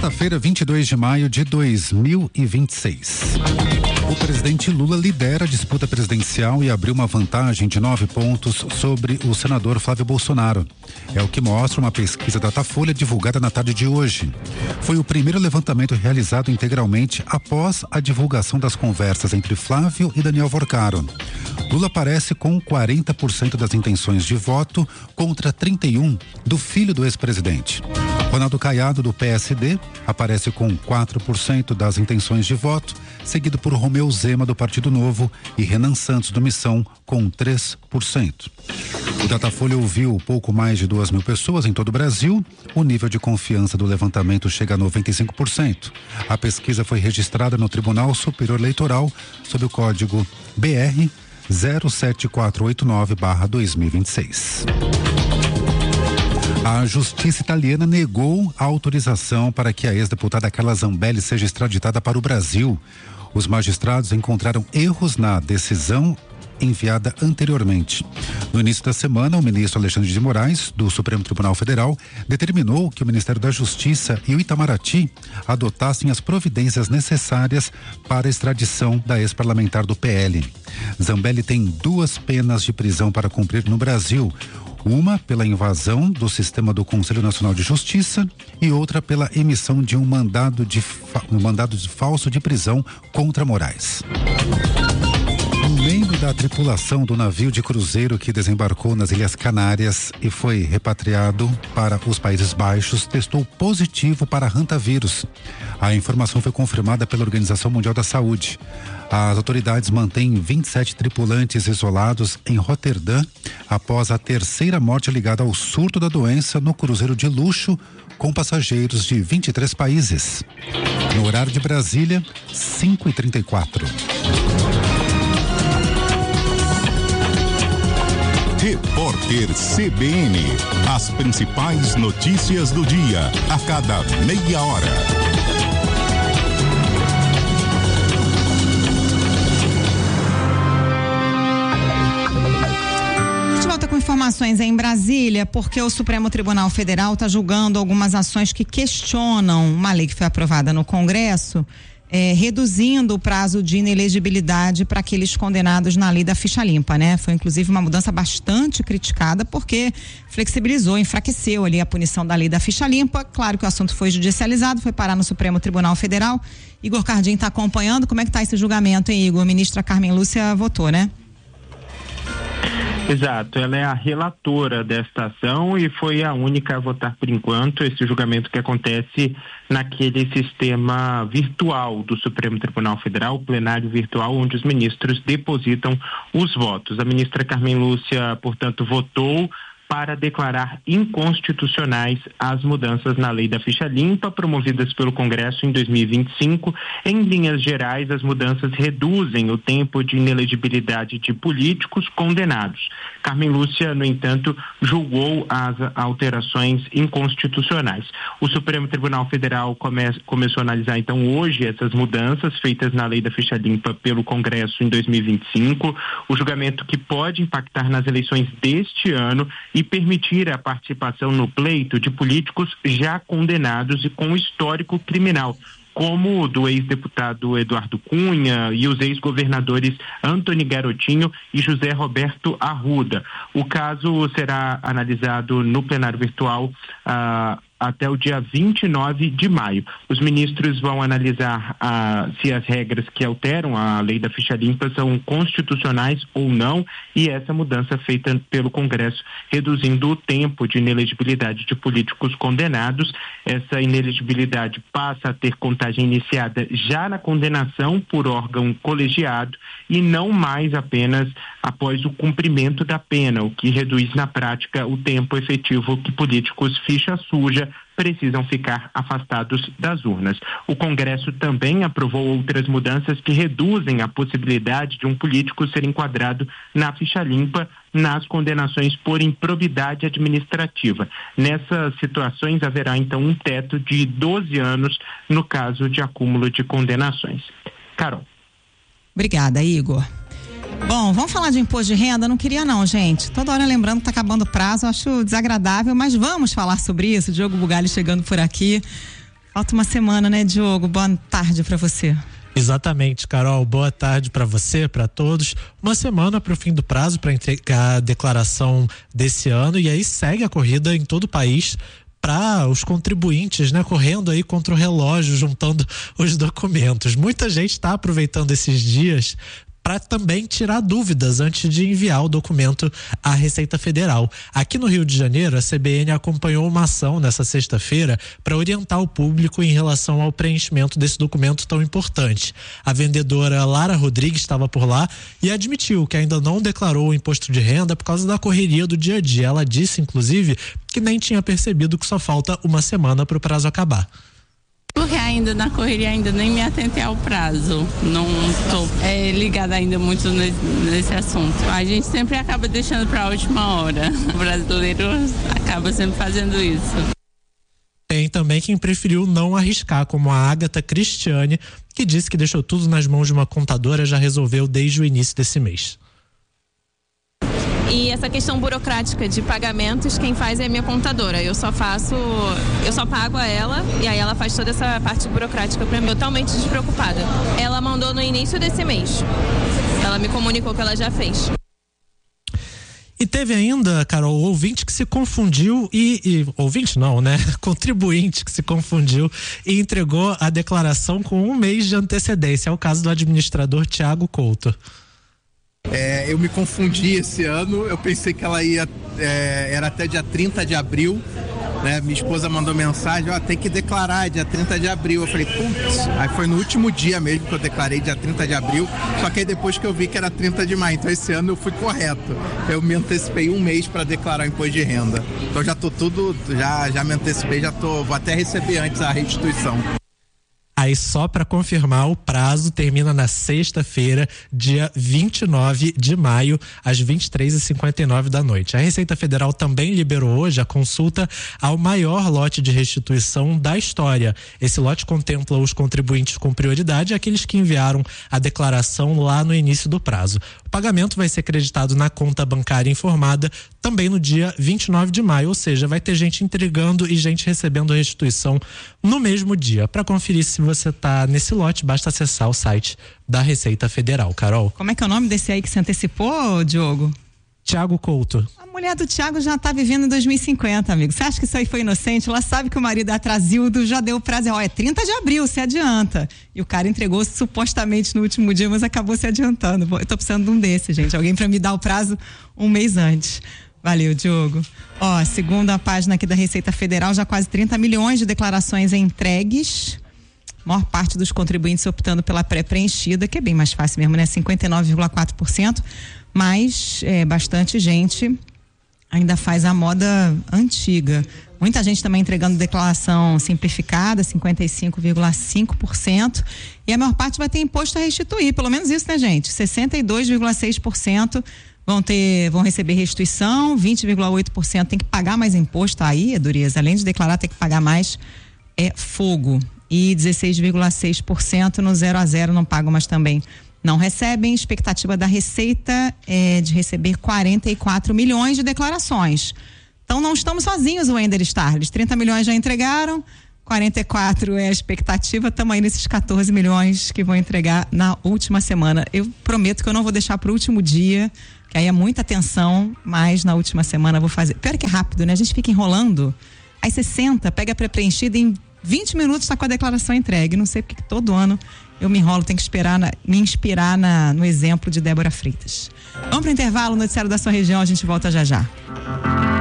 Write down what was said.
Quarta-feira, 22 de maio de 2026. O presidente Lula lidera a disputa presidencial e abriu uma vantagem de 9 pontos sobre o senador Flávio Bolsonaro. É o que mostra uma pesquisa Datafolha divulgada na tarde de hoje. Foi o primeiro levantamento realizado integralmente após a divulgação das conversas entre Flávio e Daniel Vorcaro. Lula aparece com 40% das intenções de voto contra 31% do filho do ex-presidente. Ronaldo Caiado, do PSD, aparece com 4% das intenções de voto, seguido por Romeu Zema, do Partido Novo, e Renan Santos, do Missão, com 3%. O Datafolha ouviu pouco mais de 2.000 pessoas em todo o Brasil. O nível de confiança do levantamento chega a 95%. A pesquisa foi registrada no Tribunal Superior Eleitoral sob o código BR 07489/2026. A justiça italiana negou a autorização para que a ex-deputada Carla Zambelli seja extraditada para o Brasil. Os magistrados encontraram erros na decisão enviada anteriormente. No início da semana, o ministro Alexandre de Moraes, do Supremo Tribunal Federal, determinou que o Ministério da Justiça e o Itamaraty adotassem as providências necessárias para a extradição da ex-parlamentar do PL. Zambelli tem 2 penas de prisão para cumprir no Brasil. Uma pela invasão do sistema do Conselho Nacional de Justiça e outra pela emissão de um mandado de falso de prisão contra Moraes. Um membro da tripulação do navio de cruzeiro que desembarcou nas Ilhas Canárias e foi repatriado para os Países Baixos testou positivo para hantavírus. A informação foi confirmada pela Organização Mundial da Saúde. As autoridades mantêm 27 tripulantes isolados em Roterdã após a 3ª morte ligada ao surto da doença no cruzeiro de luxo com passageiros de 23 países. No horário de Brasília, 5h34. Repórter CBN. As principais notícias do dia, a cada meia hora. Com informações em Brasília, porque o Supremo Tribunal Federal está julgando algumas ações que questionam uma lei que foi aprovada no Congresso, reduzindo o prazo de inelegibilidade para aqueles condenados na lei da ficha limpa, né? Foi inclusive uma mudança bastante criticada porque flexibilizou, enfraqueceu ali a punição da lei da ficha limpa. Claro que o assunto foi judicializado, foi parar no Supremo Tribunal Federal. Igor Cardin está acompanhando. Como é que está esse julgamento, hein, Igor? A ministra Carmen Lúcia votou, né? Exato, ela é a relatora desta ação e foi a única a votar por enquanto esse julgamento que acontece naquele sistema virtual do Supremo Tribunal Federal, o plenário virtual, onde os ministros depositam os votos. A ministra Carmen Lúcia, portanto, votou para declarar inconstitucionais as mudanças na lei da ficha limpa promovidas pelo Congresso em 2025. Em linhas gerais, as mudanças reduzem o tempo de inelegibilidade de políticos condenados. Carmen Lúcia, no entanto, julgou as alterações inconstitucionais. O Supremo Tribunal Federal começou a analisar, então, hoje essas mudanças feitas na lei da ficha limpa pelo Congresso em 2025, o julgamento que pode impactar nas eleições deste ano e permitir a participação no pleito de políticos já condenados e com histórico criminal, como o do ex-deputado Eduardo Cunha e os ex-governadores Antony Garotinho e José Roberto Arruda. O caso será analisado no plenário virtual até o dia 29 de maio. Os ministros vão analisar se as regras que alteram a lei da ficha limpa são constitucionais ou não, e essa mudança feita pelo Congresso, reduzindo o tempo de inelegibilidade de políticos condenados. Essa inelegibilidade passa a ter contagem iniciada já na condenação por órgão colegiado e não mais apenas após o cumprimento da pena, o que reduz na prática o tempo efetivo que políticos ficha suja precisam ficar afastados das urnas. O Congresso também aprovou outras mudanças que reduzem a possibilidade de um político ser enquadrado na ficha limpa nas condenações por improbidade administrativa. Nessas situações haverá então um teto de 12 anos no caso de acúmulo de condenações. Carol. Obrigada, Igor. Bom, vamos falar de imposto de renda? Não queria não, gente. Toda hora lembrando que está acabando o prazo, acho desagradável, mas vamos falar sobre isso. Diogo Bugalli chegando por aqui. Falta uma semana, né, Diogo? Boa tarde para você. Exatamente, Carol. Boa tarde para você, para todos. Uma semana para o fim do prazo para entregar a declaração desse ano, e aí segue a corrida em todo o país para os contribuintes, né, correndo aí contra o relógio, juntando os documentos. Muita gente está aproveitando esses dias para também tirar dúvidas antes de enviar o documento à Receita Federal. Aqui no Rio de Janeiro, a CBN acompanhou uma ação nessa sexta-feira para orientar o público em relação ao preenchimento desse documento tão importante. A vendedora Lara Rodrigues estava por lá e admitiu que ainda não declarou o imposto de renda por causa da correria do dia a dia. Ela disse, inclusive, que nem tinha percebido que só falta uma semana para o prazo acabar. Porque ainda na correria ainda nem me atentei ao prazo, não estou ligada ainda muito nesse assunto. A gente sempre acaba deixando para a última hora, o brasileiro acaba sempre fazendo isso. Tem também quem preferiu não arriscar, como a Agatha Cristiane, que disse que deixou tudo nas mãos de uma contadora e já resolveu desde o início desse mês. E essa questão burocrática de pagamentos, quem faz é a minha contadora. Eu só pago a ela e aí ela faz toda essa parte burocrática para mim. Totalmente despreocupada. Ela mandou no início desse mês. Ela me comunicou que ela já fez. E teve ainda, Carol, ouvinte que se confundiu ouvinte não, né? Contribuinte que se confundiu e entregou a declaração com um mês de antecedência. É o caso do administrador Tiago Couto. Eu me confundi esse ano, eu pensei que ela era até dia 30 de abril, né? Minha esposa mandou mensagem, tem que declarar dia 30 de abril. Eu falei, putz, aí foi no último dia mesmo que eu declarei, dia 30 de abril, só que aí depois que eu vi que era 30 de maio, então esse ano eu fui correto. Eu me antecipei um mês para declarar o imposto de renda. Então já tô já me antecipei, vou até receber antes a restituição. Aí só para confirmar, o prazo termina na sexta-feira, dia 29 de maio, às 23h59 da noite. A Receita Federal também liberou hoje a consulta ao maior lote de restituição da história. Esse lote contempla os contribuintes com prioridade e aqueles que enviaram a declaração lá no início do prazo. O pagamento vai ser creditado na conta bancária informada também no dia 29 de maio, ou seja, vai ter gente entregando e gente recebendo restituição no mesmo dia. Para conferir se você está nesse lote, basta acessar o site da Receita Federal. Carol. Como é que é o nome desse aí que se antecipou, Diogo? Tiago Couto. A mulher do Tiago já tá vivendo em 2050, amigo. Você acha que isso aí foi inocente? Ela sabe que o marido atrasildo já deu o prazo. É 30 de abril, se adianta. E o cara entregou supostamente no último dia, mas acabou se adiantando. Eu tô precisando de um desse, gente. Alguém para me dar o prazo um mês antes. Valeu, Diogo. Segundo a página aqui da Receita Federal, já quase 30 milhões de declarações entregues. A maior parte dos contribuintes optando pela pré-preenchida, que é bem mais fácil mesmo, né? 59,4%. Mas bastante gente ainda faz a moda antiga. Muita gente também entregando declaração simplificada, 55,5%. E a maior parte vai ter imposto a restituir, pelo menos isso, né, gente? 62,6% vão receber restituição, 20,8% tem que pagar mais imposto. Aí é dureza, além de declarar, tem que pagar mais, é fogo. E 16,6% no 0 a 0 não pagam, mas também não recebem. Expectativa da Receita é de receber 44 milhões de declarações. Então não estamos sozinhos, Wender Starles. 30 milhões já entregaram, 44 é a expectativa, estamos aí nesses 14 milhões que vão entregar na última semana. Eu prometo que eu não vou deixar para o último dia, que aí é muita atenção, mas na última semana eu vou fazer. Pior que é rápido, né? A gente fica enrolando, aí você senta, pega a pré-preenchida e em 20 minutos está com a declaração entregue. Não sei porque todo ano eu me enrolo, tenho que me inspirar no exemplo de Débora Freitas. Vamos para o intervalo, noticiário da sua região, a gente volta já já.